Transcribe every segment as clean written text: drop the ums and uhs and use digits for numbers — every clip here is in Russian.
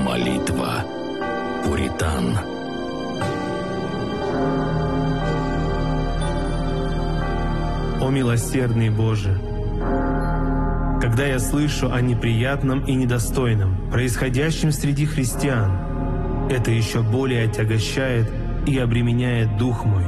Молитва пуритан. О милосердный Боже! Когда я слышу о неприятном и недостойном, происходящем среди христиан, это еще более отягощает и обременяет дух мой.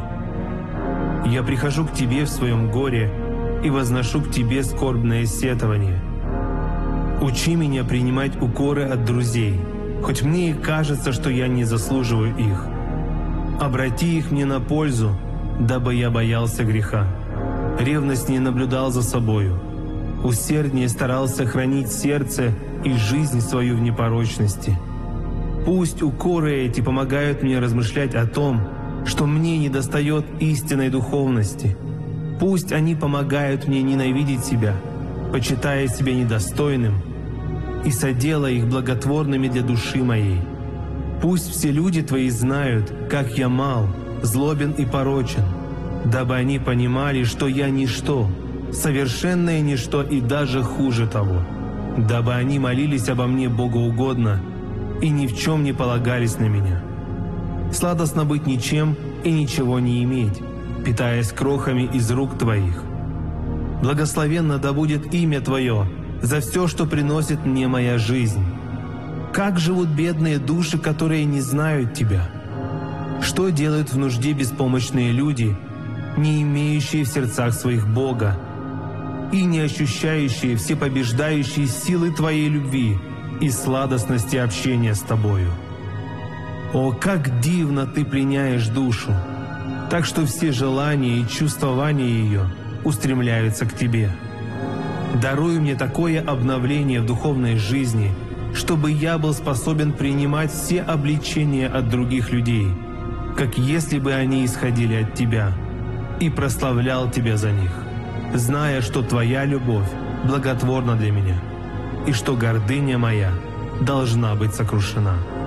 Я прихожу к Тебе в своем горе и возношу к Тебе скорбное сетование. Учи меня принимать укоры от друзей, хоть мне и кажется, что я не заслуживаю их. Обрати их мне на пользу, дабы я боялся греха, ревность не наблюдал за собою, усерднее старался хранить сердце и жизнь свою в непорочности. Пусть укоры эти помогают мне размышлять о том, что мне недостает истинной духовности. Пусть они помогают мне ненавидеть себя, почитая себя недостойным, и содела их благотворными для души моей. Пусть все люди Твои знают, как я мал, злобен и порочен, дабы они понимали, что я ничто, совершенное ничто и даже хуже того, дабы они молились обо мне богоугодно и ни в чем не полагались на меня. Сладостно быть ничем и ничего не иметь, питаясь крохами из рук Твоих. Благословенно да будет имя Твое за все, что приносит мне моя жизнь. Как живут бедные души, которые не знают Тебя? Что делают в нужде беспомощные люди, не имеющие в сердцах своих Бога и не ощущающие всепобеждающие силы Твоей любви и сладостности общения с Тобою? О, как дивно Ты пленяешь душу, так что все желания и чувствования ее устремляются к Тебе. Даруй мне такое обновление в духовной жизни, чтобы я был способен принимать все обличения от других людей, как если бы они исходили от Тебя, и прославлял Тебя за них, зная, что Твоя любовь благотворна для меня, и что гордыня моя должна быть сокрушена.